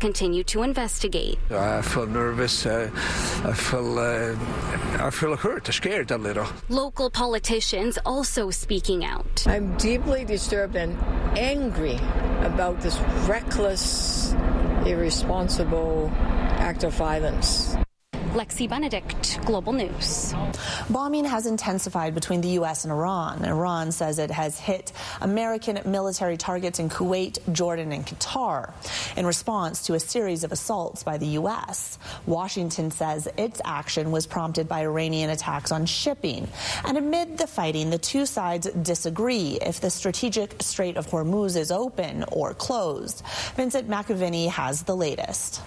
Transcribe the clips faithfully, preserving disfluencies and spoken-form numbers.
continue to investigate. I feel nervous. Uh, I feel uh, I feel hurt, scared a little. Local politicians also speaking out. I'm deeply disturbed and angry about this reckless, irresponsible act of violence. Lexi Benedict, Global News. Bombing has intensified between the U S and Iran. Iran says it has hit American military targets in Kuwait, Jordan, and Qatar in response to a series of assaults by the U S. Washington says its action was prompted by Iranian attacks on shipping. And amid the fighting, the two sides disagree if the strategic Strait of Hormuz is open or closed. Vincent McAviney has the latest.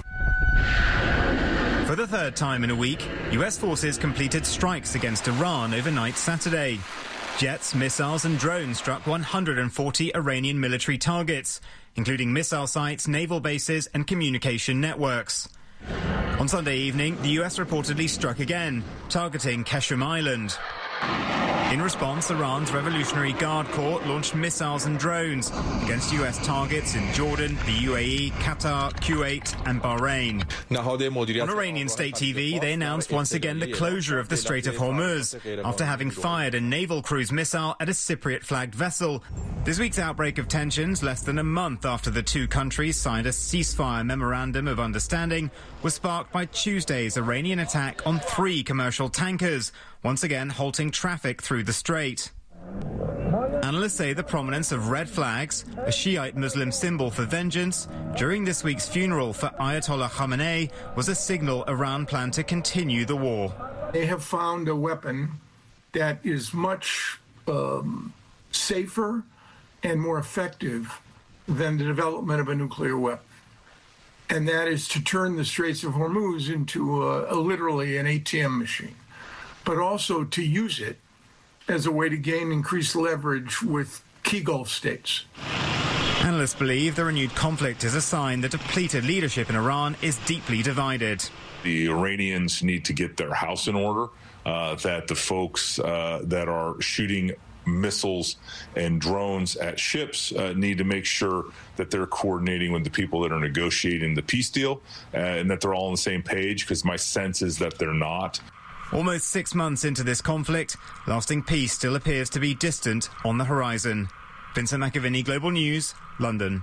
For the third time in a week, U S forces completed strikes against Iran overnight Saturday. Jets, missiles and drones struck one hundred forty Iranian military targets, including missile sites, naval bases and communication networks. On Sunday evening, the U S reportedly struck again, targeting Qashm Island. In response, Iran's Revolutionary Guard Corps launched missiles and drones against U S targets in Jordan, the U A E, Qatar, Kuwait and Bahrain. On Iranian state T V, they announced once again the closure of the Strait of Hormuz after having fired a naval cruise missile at a Cypriot-flagged vessel. This week's outbreak of tensions, less than a month after the two countries signed a ceasefire memorandum of understanding, was sparked by Tuesday's Iranian attack on three commercial tankers, once again halting traffic through the strait. Analysts say the prominence of red flags, a Shiite Muslim symbol for vengeance, during this week's funeral for Ayatollah Khamenei was a signal Iran planned to continue the war. They have found a weapon that is much um, safer and more effective than the development of a nuclear weapon. And that is to turn the Straits of Hormuz into a, a, literally an A T M machine, but also to use it as a way to gain increased leverage with key Gulf states. Analysts believe the renewed conflict is a sign that depleted leadership in Iran is deeply divided. The Iranians need to get their house in order, uh, that the folks uh, that are shooting missiles and drones at ships uh, need to make sure that they're coordinating with the people that are negotiating the peace deal uh, and that they're all on the same page, because my sense is that they're not. Almost six months into this conflict, lasting peace still appears to be distant on the horizon. Vincent McAviney, Global News, London.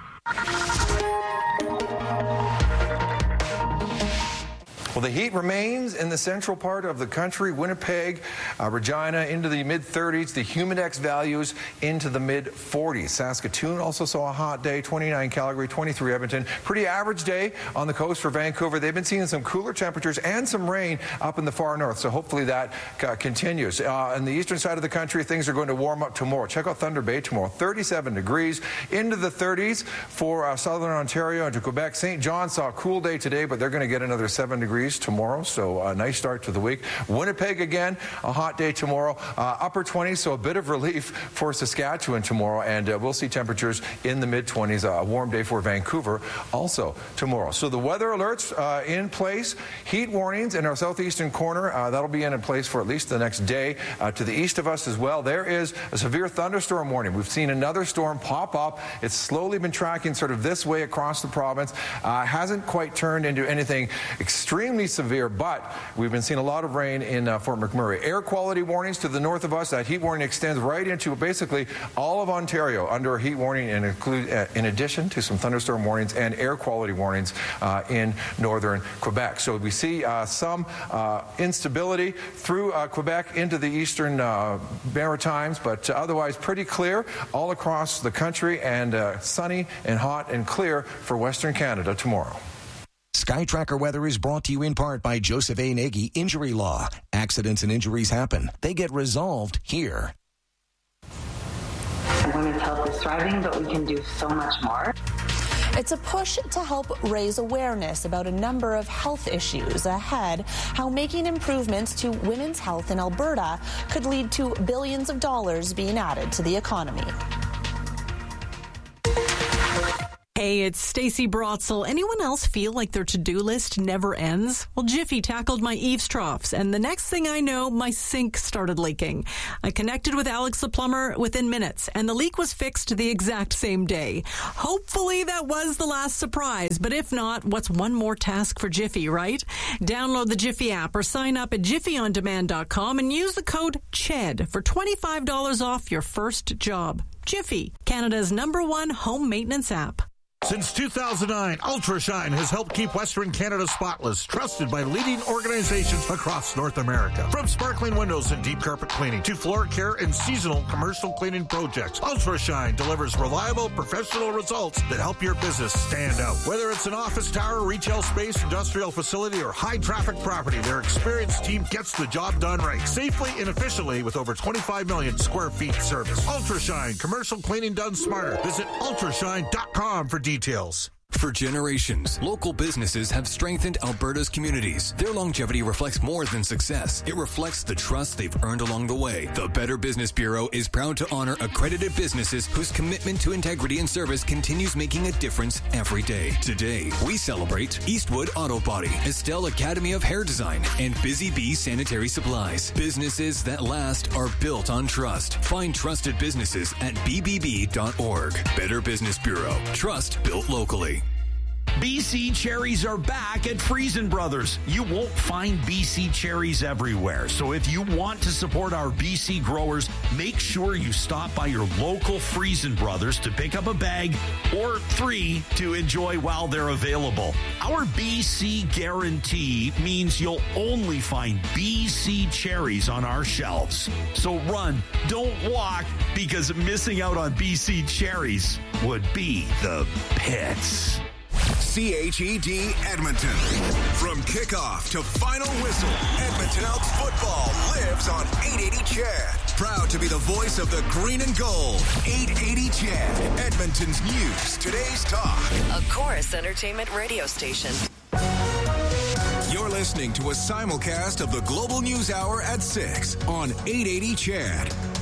Well, the heat remains in the central part of the country, Winnipeg, uh, Regina, into the mid thirties, the humidex values into the mid forties. Saskatoon also saw a hot day, twenty-nine Calgary, twenty-three Edmonton. Pretty average day on the coast for Vancouver. They've been seeing some cooler temperatures and some rain up in the far north, so hopefully that uh, continues. Uh, on the eastern side of the country, things are going to warm up tomorrow. Check out Thunder Bay tomorrow, thirty-seven degrees, into the thirties for uh, southern Ontario and to Quebec. Saint John saw a cool day today, but they're going to get another seven degrees tomorrow, so a nice start to the week. Winnipeg again, a hot day tomorrow, uh, upper twenties, so a bit of relief for Saskatchewan tomorrow, and uh, we'll see temperatures in the mid twenties, a warm day for Vancouver also tomorrow. So the weather alerts uh, in place, heat warnings in our southeastern corner, uh, that'll be in place for at least the next day. Uh, to the east of us as well, there is a severe thunderstorm warning. We've seen another storm pop up. It's slowly been tracking sort of this way across the province. Uh, hasn't quite turned into anything extremely severe, but we've been seeing a lot of rain in uh, Fort McMurray. Air quality warnings to the north of us. That heat warning extends right into basically all of Ontario under a heat warning, and include, uh, in addition to some thunderstorm warnings and air quality warnings uh, in northern Quebec. So we see uh, some uh, instability through uh, Quebec into the eastern uh, Maritimes, but uh, otherwise pretty clear all across the country, and uh, sunny and hot and clear for Western Canada tomorrow. SkyTracker Weather is brought to you in part by Joseph A. Nagy Injury Law. Accidents and injuries happen. They get resolved here. Women's health is thriving, but we can do so much more. It's a push to help raise awareness about a number of health issues ahead, how making improvements to women's health in Alberta could lead to billions of dollars being added to the economy. Hey, it's Stacey Brotzel. Anyone else feel like their to-do list never ends? Well, Jiffy tackled my eaves troughs, and the next thing I know, my sink started leaking. I connected with Alex the plumber within minutes, and the leak was fixed the exact same day. Hopefully that was the last surprise, but if not, what's one more task for Jiffy, right? Download the Jiffy app or sign up at jiffy on demand dot com and use the code C H E D for twenty-five dollars off your first job. Jiffy, Canada's number one home maintenance app. Since two thousand nine, UltraShine has helped keep Western Canada spotless, trusted by leading organizations across North America. From sparkling windows and deep carpet cleaning to floor care and seasonal commercial cleaning projects, UltraShine delivers reliable, professional results that help your business stand out. Whether it's an office tower, retail space, industrial facility, or high-traffic property, their experienced team gets the job done right, safely and efficiently with over twenty-five million square feet service. UltraShine, commercial cleaning done smarter. Visit ultrashine dot com for details. Details. For generations, local businesses have strengthened Alberta's communities. Their longevity reflects more than success. It reflects the trust they've earned along the way. The Better Business Bureau is proud to honor accredited businesses whose commitment to integrity and service continues making a difference every day. Today, we celebrate Eastwood Auto Body, Estelle Academy of Hair Design, and Busy Bee Sanitary Supplies. Businesses that last are built on trust. Find trusted businesses at b b b dot org. Better Business Bureau. Trust built locally. B C cherries are back at Friesen Brothers. You won't find B C cherries everywhere. So if you want to support our B C growers, make sure you stop by your local Friesen Brothers to pick up a bag or three to enjoy while they're available. Our B C guarantee means you'll only find B C cherries on our shelves. So run, don't walk, because missing out on B C cherries would be the pits. C H E D Edmonton. From kickoff to final whistle, Edmonton Elks football lives on eight eighty C H E D. Proud to be the voice of the green and gold. eight eighty C H E D, Edmonton's news, today's talk. A Chorus Entertainment radio station. You're listening to a simulcast of the Global News Hour at six on eight eighty C H E D.